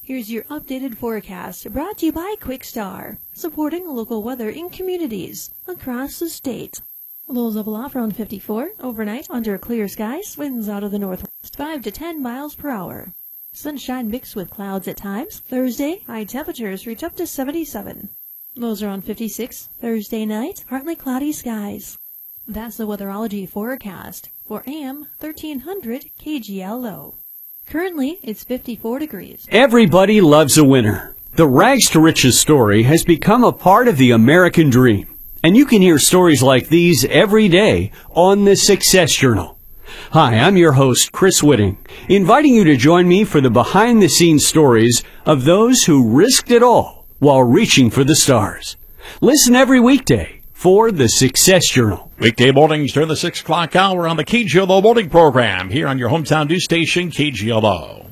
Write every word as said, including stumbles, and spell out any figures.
Here's your updated forecast brought to you by QuickStar, supporting local weather in communities across the state. Lows level off around fifty-four. Overnight, under clear skies, winds out of the northwest, five to ten miles per hour. Sunshine mixed with clouds at times. Thursday, high temperatures reach up to seventy-seven. Lows around fifty-six. Thursday night, partly cloudy skies. That's the weatherology forecast for A M thirteen hundred K G L O. Currently, it's fifty-four degrees. Everybody loves a winner. The Rags to Riches story has become a part of the American dream. And you can hear stories like these every day on the Success Journal. Hi, I'm your host, Chris Whitting, inviting you to join me for the behind-the-scenes stories of those who risked it all while reaching for the stars. Listen every weekday for the Success Journal. Weekday mornings during the six o'clock hour on the K G L O Morning Program here on your hometown news station, K G L O.